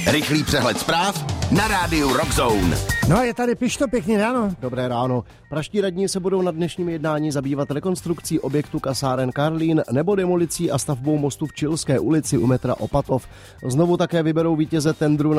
Rychlý přehled zpráv na rádiu Rockzone. No je tady Pišto, pěkný ráno. Dobré ráno. Praští radní se budou na dnešním jednání zabývat rekonstrukcí objektu kasáren Karlín nebo demolicí a stavbou mostu v Čilské ulici u metra Opatov. Znovu také vyberou vítěze tendru